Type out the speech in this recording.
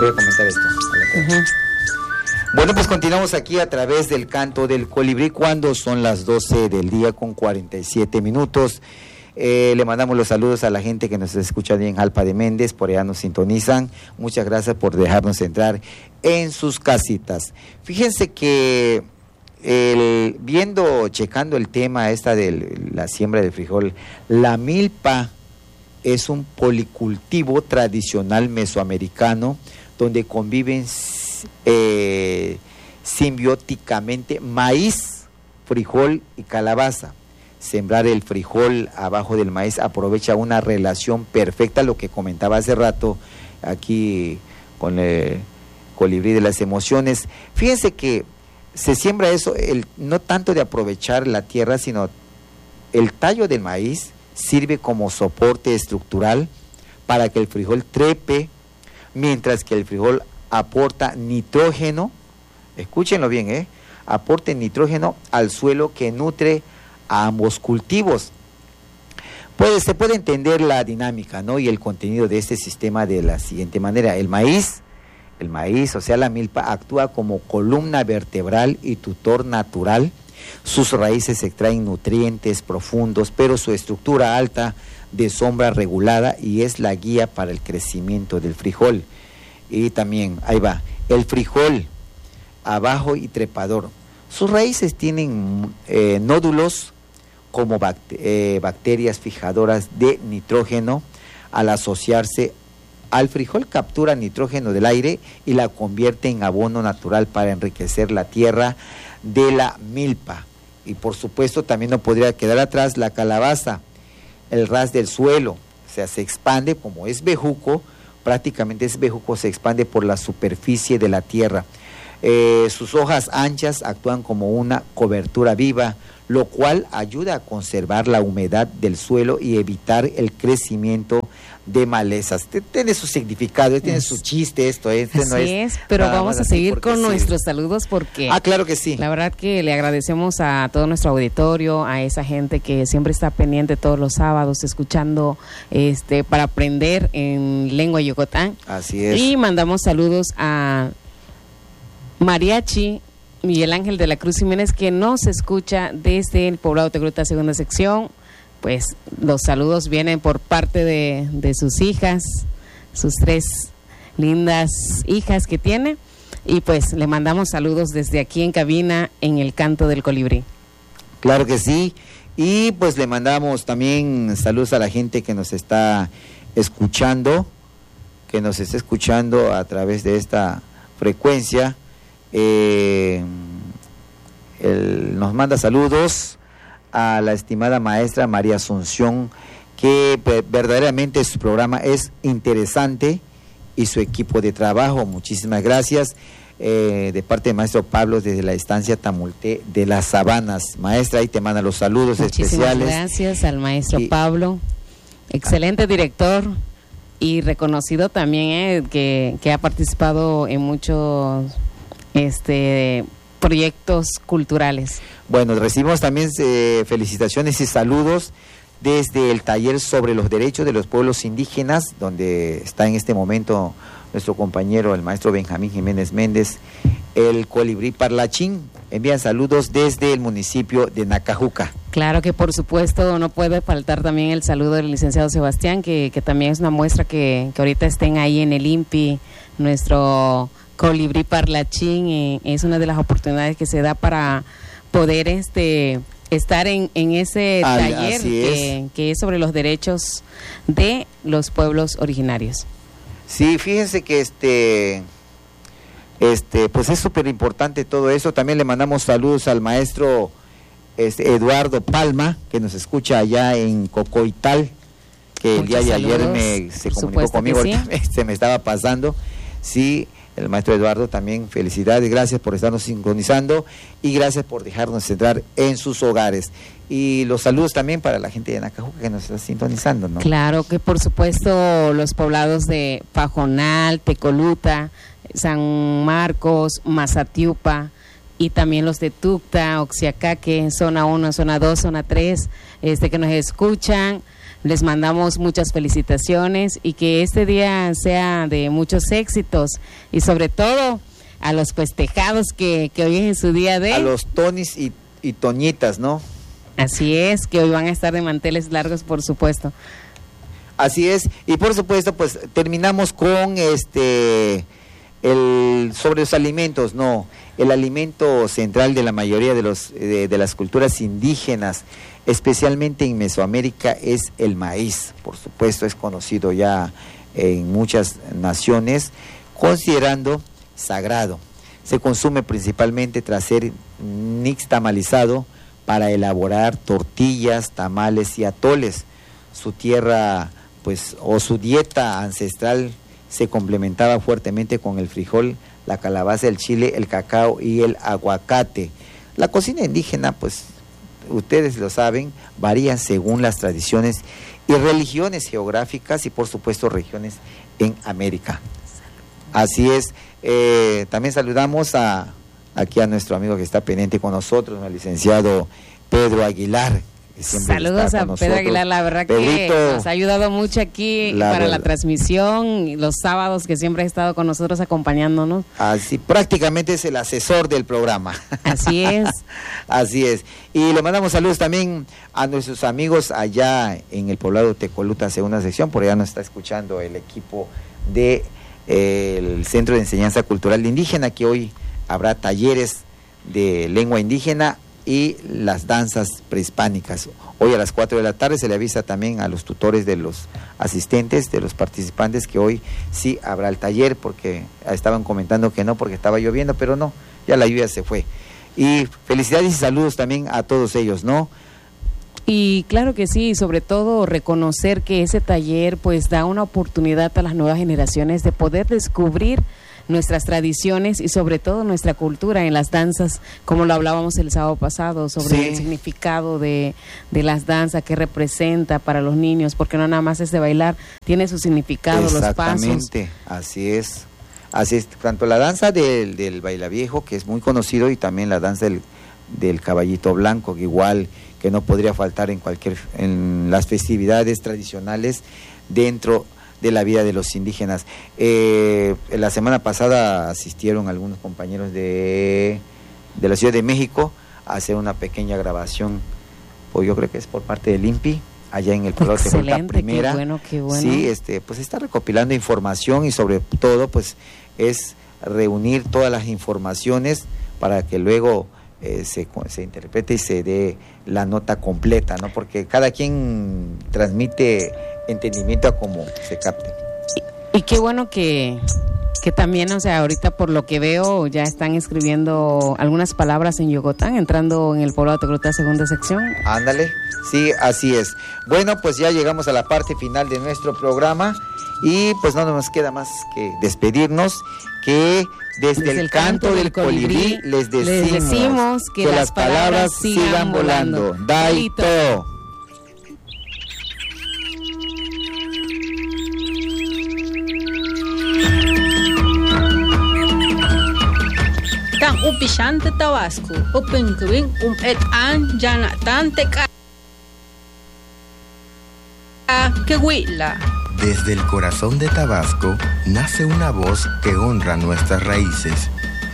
Voy a comentar esto. Bueno, pues continuamos aquí a través del canto del colibrí cuando son las 12 del día con 47 minutos. Le mandamos los saludos a la gente que nos escucha en Jalpa de Méndez, por allá nos sintonizan. Muchas gracias por dejarnos entrar en sus casitas. Fíjense que checando el tema de la siembra del frijol, la milpa es un policultivo tradicional mesoamericano donde conviven simbióticamente maíz, frijol y calabaza. Sembrar el frijol abajo del maíz aprovecha una relación perfecta, lo que comentaba hace rato aquí con el colibrí de las emociones. Fíjense que se siembra eso, no tanto de aprovechar la tierra, sino el tallo del maíz sirve como soporte estructural para que el frijol trepe, mientras que el frijol aporta nitrógeno, escúchenlo bien, aporta nitrógeno al suelo que nutre a ambos cultivos. Se puede entender la dinámica, ¿no?, y el contenido de este sistema de la siguiente manera. El maíz, o sea, la milpa, actúa como columna vertebral y tutor natural. Sus raíces extraen nutrientes profundos, pero su estructura alta de sombra regulada y es la guía para el crecimiento del frijol. Y también, ahí va, el frijol abajo y trepador. Sus raíces tienen nódulos como bacterias fijadoras de nitrógeno. Al asociarse al frijol captura nitrógeno del aire y la convierte en abono natural para enriquecer la tierra de la milpa. Y por supuesto también no podría quedar atrás la calabaza, el ras del suelo, o sea, se expande como es bejuco, prácticamente es bejuco, se expande por la superficie de la tierra. Sus hojas anchas actúan como una cobertura viva, lo cual ayuda a conservar la humedad del suelo y evitar el crecimiento de malezas. Tiene su significado, tiene su chiste esto. No es, pero vamos a seguir con nuestros saludos porque... claro que sí. La verdad que le agradecemos a todo nuestro auditorio, a esa gente que siempre está pendiente todos los sábados escuchando para aprender en lengua yucatán. Así es. Y mandamos saludos a Mariachi Miguel Ángel de la Cruz Jiménez, que nos escucha desde el Poblado Tecruta, segunda sección. Pues los saludos vienen por parte de sus hijas, sus 3 lindas hijas que tiene, y pues le mandamos saludos desde aquí en cabina en el canto del colibrí. Claro que sí, y pues le mandamos también saludos a la gente que nos está escuchando, a través de esta frecuencia. Nos manda saludos a la estimada maestra María Asunción, que verdaderamente su programa es interesante y su equipo de trabajo. Muchísimas gracias, de parte del maestro Pablo desde la estancia Tamulté de las Sabanas. Maestra, ahí te manda los saludos especiales. Muchísimas gracias al maestro Pablo, excelente director y reconocido también, que ha participado en muchos proyectos culturales. Bueno, recibimos también felicitaciones y saludos desde el taller sobre los derechos de los pueblos indígenas, donde está en este momento nuestro compañero, el maestro Benjamín Jiménez Méndez, el colibrí parlachín. Envían saludos desde el municipio de Nacajuca. Claro que por supuesto no puede faltar también el saludo del licenciado Sebastián, que también es una muestra que ahorita estén ahí en el INPI, nuestro colibrí parlachín, es una de las oportunidades que se da para poder estar en ese taller que es sobre los derechos de los pueblos originarios. Sí, fíjense que pues es súper importante todo eso. También le mandamos saludos al maestro Eduardo Palma, que nos escucha allá en Cocoital, que el día de ayer se comunicó conmigo, sí. Se me estaba pasando, sí. El maestro Eduardo también, felicidades, gracias por estarnos sincronizando y gracias por dejarnos entrar en sus hogares. Y los saludos también para la gente de Nacajuca que nos está sintonizando, ¿no? Claro que por supuesto los poblados de Pajonal, Tecoluta, San Marcos, Mazatiupa y también los de Tucta, Oxiacaque, zona 1, zona 2, zona 3, que nos escuchan. les mandamos muchas felicitaciones y que este día sea de muchos éxitos y sobre todo a los festejados que hoy es en su día de... A los Tonis y Toñitas, ¿no? Así es, que hoy van a estar de manteles largos, por supuesto. Así es, y por supuesto, pues terminamos con sobre los alimentos, no, el alimento central de la mayoría de las culturas indígenas, especialmente en Mesoamérica, es el maíz. Por supuesto, es conocido ya en muchas naciones, considerando sagrado. Se consume principalmente tras ser nixtamalizado para elaborar tortillas, tamales y atoles. Su tierra, pues, o su dieta ancestral se complementaba fuertemente con el frijol, la calabaza, el chile, el cacao y el aguacate. La cocina indígena, pues, ustedes lo saben, varía según las tradiciones y religiones geográficas y, por supuesto, regiones en América. Así es. También saludamos aquí a nuestro amigo que está pendiente con nosotros, el licenciado Pedro Aguilar. Saludos a Pedro Aguilar, la verdad Pedrito, que nos ha ayudado mucho aquí para la transmisión, los sábados que siempre ha estado con nosotros acompañándonos. Así, prácticamente es el asesor del programa. Así es. Así es. Y le mandamos saludos también a nuestros amigos allá en el poblado Tecoluta, segunda sección, por allá nos está escuchando el equipo de el Centro de Enseñanza Cultural Indígena, que hoy habrá talleres de lengua indígena y las danzas prehispánicas. Hoy a las 4 de la tarde se le avisa también a los tutores de los asistentes, de los participantes, que hoy sí habrá el taller, porque estaban comentando que no, porque estaba lloviendo, pero no, ya la lluvia se fue. Y felicidades y saludos también a todos ellos, ¿no? Y claro que sí, sobre todo reconocer que ese taller pues da una oportunidad a las nuevas generaciones de poder descubrir nuestras tradiciones y sobre todo nuestra cultura en las danzas, como lo hablábamos el sábado pasado, sobre el significado de las danzas, que representa para los niños, porque no nada más es de bailar, tiene su significado, los pasos. Exactamente, así es. Así es, tanto la danza del bailaviejo, que es muy conocido, y también la danza del caballito blanco, que igual que no podría faltar en las festividades tradicionales dentro de la vida de los indígenas. La semana pasada asistieron algunos compañeros de la Ciudad de México a hacer una pequeña grabación, pues yo creo que es por parte del INPI, allá en el pueblo de Tecoluta Primera. Qué bueno. Sí, pues está recopilando información y sobre todo pues es reunir todas las informaciones para que luego se interprete y se dé la nota completa, ¿no? Porque cada quien transmite entendimiento a cómo se capte. Y qué bueno que también, o sea, ahorita por lo que veo ya están escribiendo algunas palabras en Yogotán, entrando en el poblado de Tecoluta, segunda sección. Ándale, sí, así es. Bueno, pues ya llegamos a la parte final de nuestro programa y pues no nos queda más que despedirnos, que desde el canto del colibrí les decimos que las palabras sigan volando. Daito. Tan upishante Tabasco, upinkubin et an yanatan teca que huila. Desde el corazón de Tabasco nace una voz que honra nuestras raíces